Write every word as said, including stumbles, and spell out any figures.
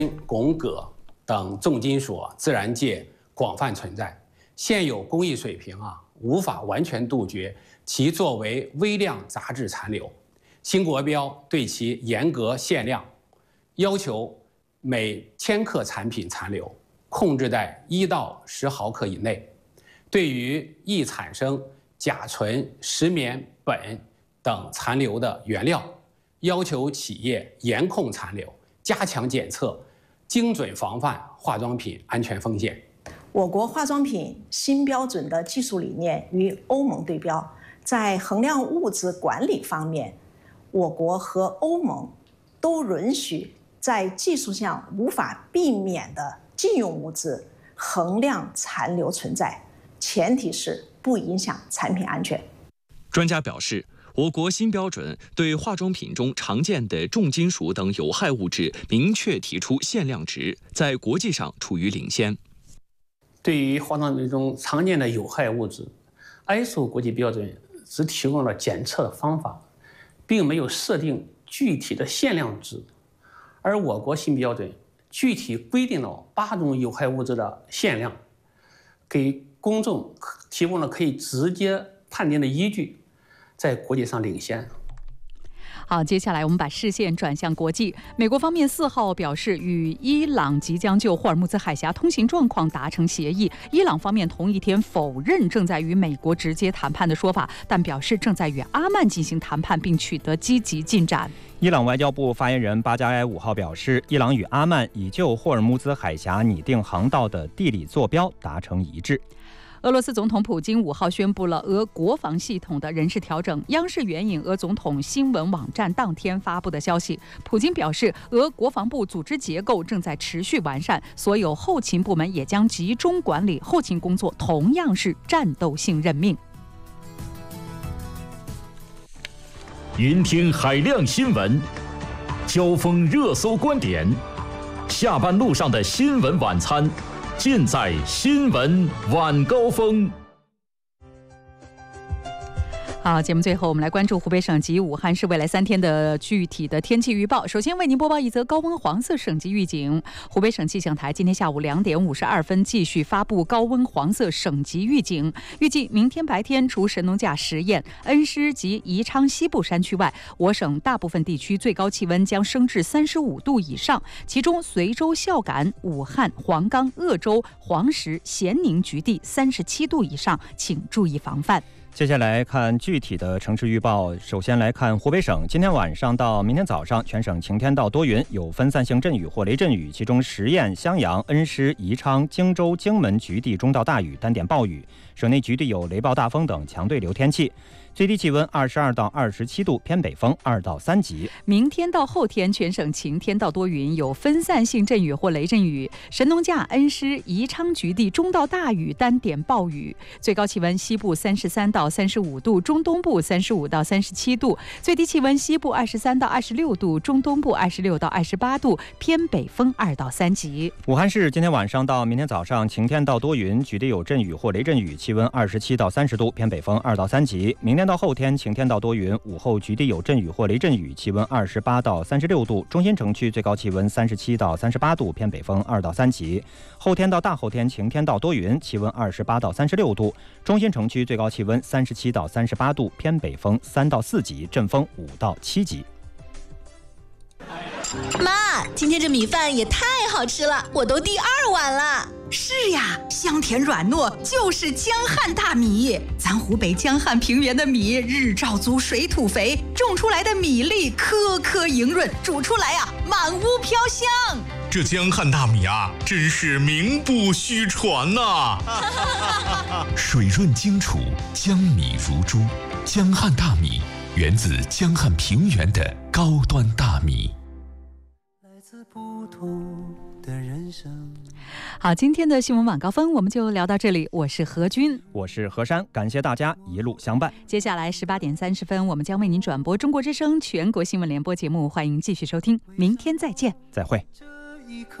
汞、铬等重金属自然界广泛存在，现有工艺水平啊无法完全杜绝其作为微量杂质残留。新国标对其严格限量，要求每千克产品残留控制在一到十毫克以内。对于易产生甲醇、石棉、苯等残留的原料，要求企业严控残留，加强检测，精准防范化妆品安全风险。 我国化妆品新标准的技术理念与欧盟对标，在衡量物质管理方面，我国和欧盟都允许在技术上无法避免的禁用物质衡量残留存在，前提是不影响产品安全。 专家表示，我国新标准对化妆品中常见的重金属等有害物质明确提出限量值，在国际上处于领先。 对于化妆品中常见的有害物质 ，I S O 国际标准只提供了检测的方法，并没有设定具体的限量值，而我国新标准具体规定了八种有害物质的限量，给公众提供了可以直接判定的依据，在国际上领先。 好，接下来我们把视线转向国际。美国方面四号表示，与伊朗即将就霍尔木兹海峡通行状况达成协议。伊朗方面同一天否认正在与美国直接谈判的说法，但表示正在与阿曼进行谈判，并取得积极进展。 伊朗外交部发言人巴加埃五号表示，伊朗与阿曼已就霍尔木兹海峡拟定航道的地理坐标达成一致。 俄罗斯总统普京五号宣布了俄国防系统的人事调整。央视援引俄总统新闻网站当天发布的消息，普京表示，俄国防部组织结构正在持续完善，所有后勤部门也将集中管理后勤工作，同样是战斗性任命。 聆听海量新闻，交锋热搜观点，下班路上的新闻晚餐，尽在新闻晚高峰。 好，节目最后我们来关注湖北省及武汉市未来三天的具体的天气预报。首先为您播报一则高温黄色省级预警。湖北省气象台今天下午两点五十二分继续发布高温黄色省级预警，预计明天白天除神农架、十堰、恩施及宜昌西部山区外，我省大部分地区最高气温将升至三十五度以上，其中随州、孝感、武汉、黄冈、鄂州、黄石、咸宁局地三十七度以上，请注意防范。 接下来看具体的城市预报。首先来看湖北省，今天晚上到明天早上，全省晴天到多云，有分散性阵雨或雷阵雨，其中十堰、襄阳、恩施、宜昌、荆州、荆门局地中到大雨，单点暴雨，省内局地有雷暴大风等强对流天气。最低气温二十二到二十七度，偏北风二到三级。 明天到后天，全省晴天到多云，有分散性阵雨或雷阵雨，神农架、恩施、宜昌局地中到大雨，单点暴雨。最高气温西部三十三到三十五度，中东部三十五到三十七度，最低气温西部二十三到二十六度，中东部二十六到二十八度，偏北风二到三级。 武汉市今天晚上到明天早上晴天到多云，局地有阵雨或雷阵雨，气温二十七到三十度，偏北风二到三级。明天到后天晴天到多云，午后局地有阵雨或雷阵雨，气温二十八到三十六度，中心城区最高气温三十七到三十八度，偏北风二到三级。后天到大后天晴天到多云，气温二十八到三十六度，中心城区最高气温三十七到三十八度，偏北风三到四级，阵风五到七级。 妈，今天这米饭也太好吃了，我都第二碗了。 是呀，香甜软糯，就是江汉大米。咱湖北江汉平原的米日照足，水土肥，种出来的米粒颗颗莹润，煮出来啊满屋飘香。 这江汉大米啊，真是名不虚传呐、 啊！水润精楚，江米如珠。江汉大米源自江汉平原的高端大米。 不同的人生。 好，今天的新闻晚高峰我们就聊到这里，我是何军， 我是何山，感谢大家一路相伴。 接下来十八点三十分，我们将为您转播中国之声全国新闻联播节目，欢迎继续收听，明天再见， 再会。